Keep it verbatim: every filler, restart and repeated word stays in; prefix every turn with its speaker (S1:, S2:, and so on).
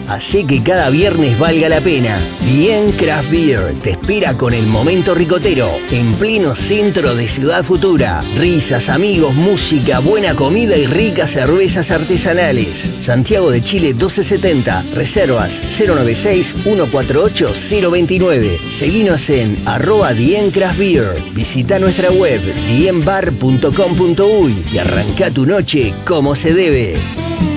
S1: Hacé que cada viernes valga la pena. Dien Craft Beer te espera con el momento ricotero en pleno centro de Ciudad Futura. Risas, amigos, música, buena comida y ricas cervezas artesanales. Santiago de Chile doce setenta. Reservas cero noventa y seis, ciento cuarenta y ocho, cero veintinueve. Seguinos en arroba Dien Craft Beer. Visita nuestra web dien bar punto com punto uy y arranca tu noche como se debe.